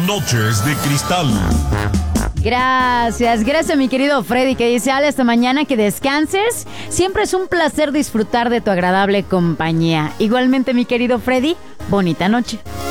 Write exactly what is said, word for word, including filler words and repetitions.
Noches de Cristal. Gracias, gracias mi querido Freddy, que dice: Ale, hasta mañana, que descanses. Siempre es un placer disfrutar de tu agradable compañía. Igualmente mi querido Freddy, bonita noche.